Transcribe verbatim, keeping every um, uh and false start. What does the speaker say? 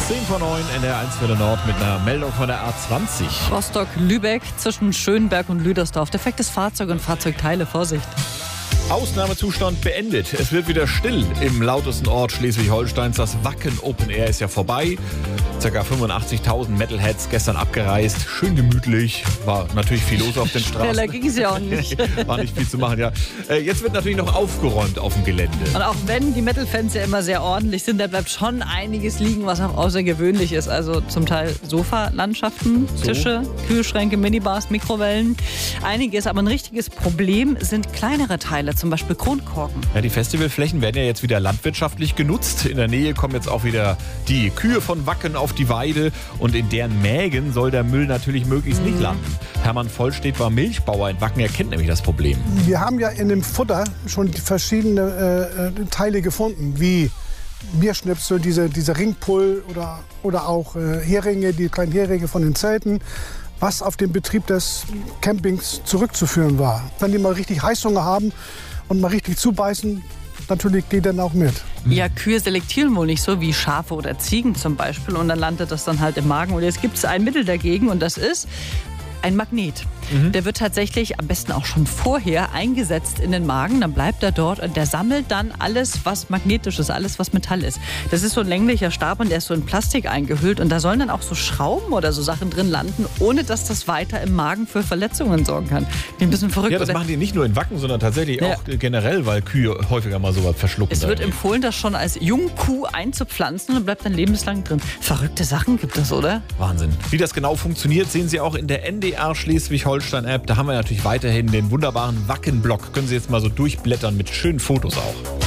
zehn vor neun, N D R eins für den Nord mit einer Meldung von der A zwanzig. Rostock-Lübeck zwischen Schönberg und Lüdersdorf. Defektes Fahrzeug und Fahrzeugteile, Vorsicht. Ausnahmezustand beendet. Es wird wieder still im lautesten Ort Schleswig-Holsteins. Das Wacken Open Air ist ja vorbei. Circa fünfundachtzigtausend Metalheads gestern abgereist. Schön gemütlich. War natürlich viel los auf den Straßen. Schneller ging es ja auch nicht. War nicht viel zu machen, ja. Jetzt wird natürlich noch aufgeräumt auf dem Gelände. Und auch wenn die Metal-Fans ja immer sehr ordentlich sind, da bleibt schon einiges liegen, was auch außergewöhnlich ist. Also zum Teil Sofalandschaften, So. Tische, Kühlschränke, Minibars, Mikrowellen. Einiges, aber ein richtiges Problem sind kleinere Teile, zum Beispiel Kronkorken. Ja, die Festivalflächen werden ja jetzt wieder landwirtschaftlich genutzt. In der Nähe kommen jetzt auch wieder die Kühe von Wacken auf die Weide. Und in deren Mägen soll der Müll natürlich möglichst nicht landen. Hermann Vollstedt war Milchbauer in Wacken. Er kennt nämlich das Problem. Wir haben ja in dem Futter schon verschiedene äh, Teile gefunden, wie Bierschnipsel, diese, diese Ringpull oder, oder auch äh, Heringe, die kleinen Heringe von den Zelten, was auf den Betrieb des Campings zurückzuführen war. Wenn die mal richtig Heißhunger haben und mal richtig zubeißen, natürlich geht dann auch mit. Ja, Kühe selektieren wohl nicht so wie Schafe oder Ziegen zum Beispiel und dann landet das dann halt im Magen. Und jetzt gibt es ein Mittel dagegen und das ist ein Magnet. Mhm. Der wird tatsächlich am besten auch schon vorher eingesetzt in den Magen. Dann bleibt er dort und der sammelt dann alles, was magnetisch ist, alles, was Metall ist. Das ist so ein länglicher Stab und der ist so in Plastik eingehüllt. Und da sollen dann auch so Schrauben oder so Sachen drin landen, ohne dass das weiter im Magen für Verletzungen sorgen kann. Ein bisschen verrückt. Ja, das oder? machen die nicht nur in Wacken, sondern tatsächlich Ja. auch generell, weil Kühe häufiger mal sowas verschlucken. Es wird irgendwie. empfohlen, das schon als Jungkuh einzupflanzen und bleibt dann lebenslang drin. Verrückte Sachen gibt es, oder? Wahnsinn. Wie das genau funktioniert, sehen Sie auch in der N D R Schleswig-Holstein-App. Da haben wir natürlich weiterhin den wunderbaren Wacken-Blog. Können Sie jetzt mal so durchblättern mit schönen Fotos auch.